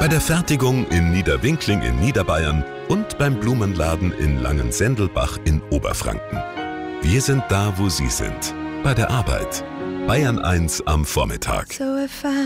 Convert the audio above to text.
bei der Fertigung in Niederwinkling in Niederbayern und beim Blumenladen in Langensendelbach in Oberfranken. Wir sind da, wo Sie sind. Bei der Arbeit. Bayern 1 am Vormittag.